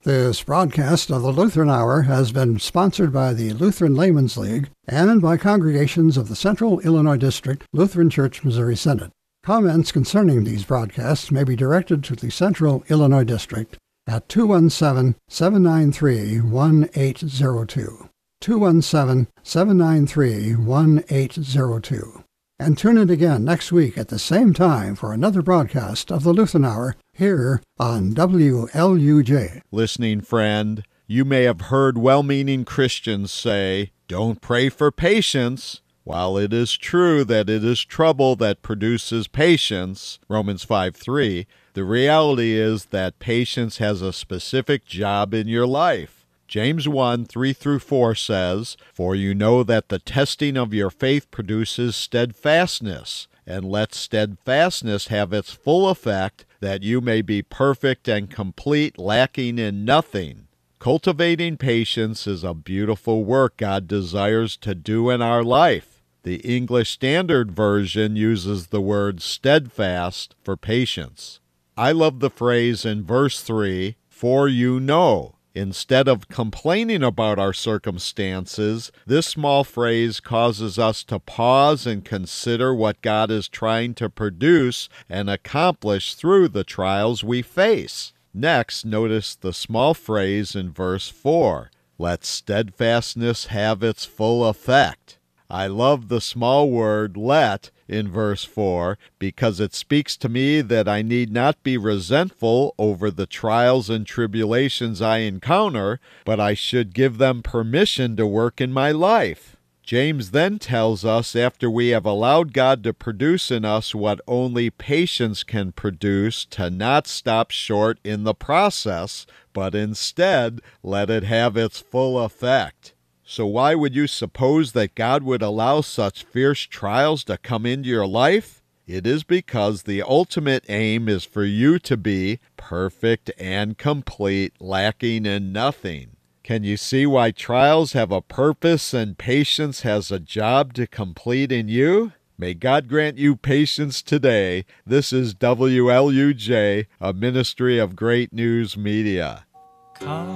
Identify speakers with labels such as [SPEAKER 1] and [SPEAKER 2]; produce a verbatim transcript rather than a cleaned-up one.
[SPEAKER 1] This broadcast of the Lutheran Hour has been sponsored by the Lutheran Laymen's League and by congregations of the Central Illinois District Lutheran Church Missouri Synod. Comments concerning these broadcasts may be directed to the Central Illinois District at two one seven, seven nine three, one eight zero two. two one seven, seven nine three, one eight zero two. And tune in again next week at the same time for another broadcast of the Lutheran Hour here on W L U J.
[SPEAKER 2] Listening friend, you may have heard well-meaning Christians say, "Don't pray for patience." While it is true that it is trouble that produces patience, Romans five three, the reality is that patience has a specific job in your life. James one, three through four says, "For you know that the testing of your faith produces steadfastness, and let steadfastness have its full effect, that you may be perfect and complete, lacking in nothing." Cultivating patience is a beautiful work God desires to do in our life. The English Standard Version uses the word steadfast for patience. I love the phrase in verse three, "For you know." Instead of complaining about our circumstances, this small phrase causes us to pause and consider what God is trying to produce and accomplish through the trials we face. Next, notice the small phrase in verse four, "Let steadfastness have its full effect." I love the small word "let" in verse four because it speaks to me that I need not be resentful over the trials and tribulations I encounter, but I should give them permission to work in my life. James then tells us after we have allowed God to produce in us what only patience can produce, to not stop short in the process, but instead let it have its full effect. So why would you suppose that God would allow such fierce trials to come into your life? It is because the ultimate aim is for you to be perfect and complete, lacking in nothing. Can you see why trials have a purpose and patience has a job to complete in you? May God grant you patience today. This is W L U J, a ministry of Great News Media.
[SPEAKER 3] Come.